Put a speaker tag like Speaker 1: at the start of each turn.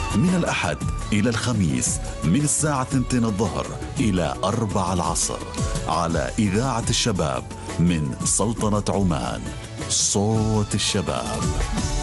Speaker 1: من الأحد إلى الخميس من الساعة 2 الظهر إلى 4 العصر على إذاعة الشباب من سلطنة عمان. صوت الشباب.